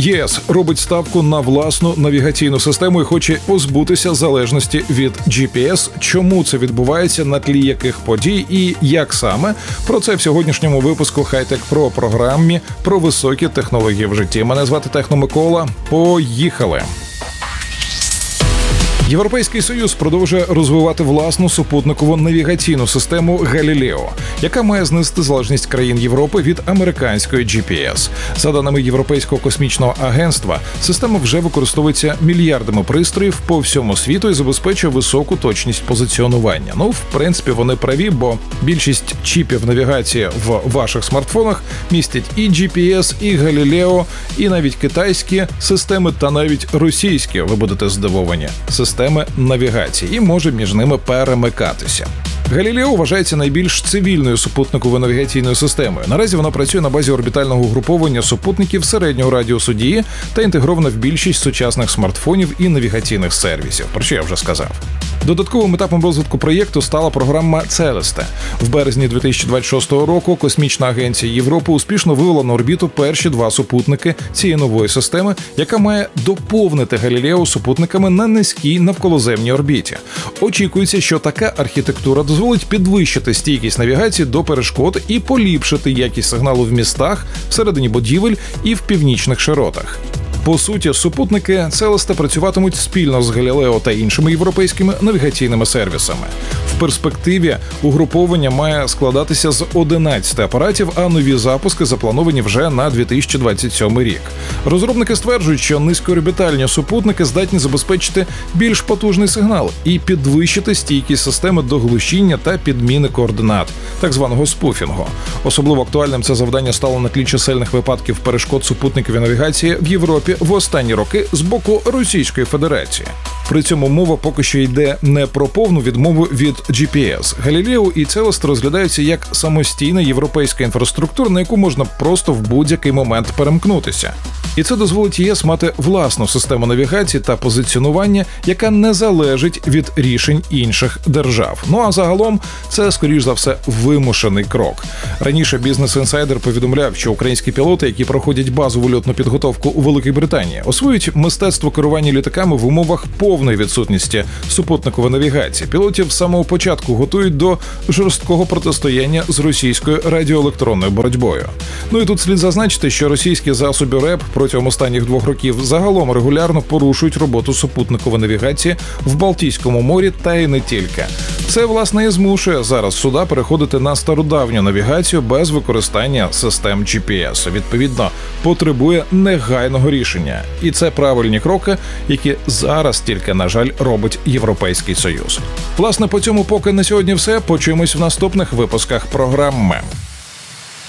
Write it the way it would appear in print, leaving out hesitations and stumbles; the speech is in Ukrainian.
ЄС робить ставку на власну навігаційну систему і хоче позбутися залежності від GPS. Чому це відбувається, на тлі яких подій і як саме? Про це в сьогоднішньому випуску Хай-Тек Про програмі про високі технології в житті. Мене звати Техно Микола. Поїхали! Європейський Союз продовжує розвивати власну супутникову навігаційну систему «Галілео», яка має знизити залежність країн Європи від американської GPS. За даними Європейського космічного агентства, система вже використовується мільярдами пристроїв по всьому світу і забезпечує високу точність позиціонування. В принципі, вони праві, бо більшість чіпів навігації в ваших смартфонах містять і GPS, і «Галілео», і навіть китайські системи, та навіть російські, ви будете здивовані, системи навігації, і може між ними перемикатися. «Галілео» вважається найбільш цивільною супутниковою навігаційною системою. Наразі вона працює на базі орбітального угруповання супутників середнього радіусу дії та інтегрована в більшість сучасних смартфонів і навігаційних сервісів, про що я вже сказав. Додатковим етапом розвитку проєкту стала програма «Целесте». В березні 2026 року Космічна агенція Європи успішно вивела на орбіту перші два супутники цієї нової системи, яка має доповнити «Галілео» супутниками на низькій навколоземній орбіті. Очікується, що така архітектура дозволить підвищити стійкість навігації до перешкод і поліпшити якість сигналу в містах, всередині будівель і в північних широтах. По суті, супутники «Целесте» працюватимуть спільно з «Галілео» та іншими європейськими навігаційними сервісами. В перспективі угруповання має складатися з 11 апаратів, а нові запуски заплановані вже на 2027 рік. Розробники стверджують, що низькоорбітальні супутники здатні забезпечити більш потужний сигнал і підвищити стійкість системи до глушіння та підміни координат, так званого спуфінгу. Особливо актуальним це завдання стало на тлі чисельних випадків перешкод супутникової навігації в Європі в останні роки з боку Російської Федерації. При цьому мова поки що йде не про повну відмову від GPS. «Галілео» і «Целесте» розглядаються як самостійна європейська інфраструктура, на яку можна просто в будь-який момент перемкнутися. І це дозволить ЄС мати власну систему навігації та позиціонування, яка не залежить від рішень інших держав. А загалом це, скоріш за все, вимушений крок. Раніше Business Insider повідомляв, що українські пілоти, які проходять базову льотну підготовку у Великій Британії, освоюють мистецтво керування літаками в умовах повної відсутності супутникової навігації. Пілотів з самого початку готують до жорсткого протистояння з російською радіоелектронною боротьбою. І тут слід зазначити, що російські засоби РЕП протягом останніх 2 років загалом регулярно порушують роботу супутникової навігації в Балтійському морі та й не тільки. Це, власне, і змушує зараз суда переходити на стародавню навігацію без використання систем GPS. Відповідно, потребує негайного рішення. І це правильні кроки, які зараз тільки, на жаль, робить Європейський Союз. Власне, по цьому поки на сьогодні все. Почуємось в наступних випусках програми.